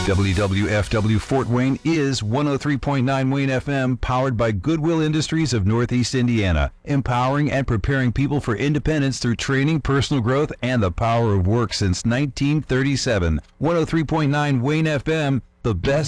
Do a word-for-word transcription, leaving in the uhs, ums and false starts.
W W F W Fort Wayne is one oh three point nine Wayne F M, powered by Goodwill Industries of Northeast Indiana, empowering and preparing people for independence through training, personal growth, and the power of work since nineteen thirty-seven. one oh three point nine Wayne F M, the best